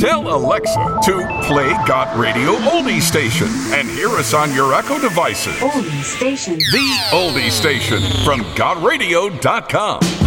Tell Alexa to play Got Radio Oldie Station and hear us on your Echo devices. Oldie Station. The Oldie Station from GotRadio.com.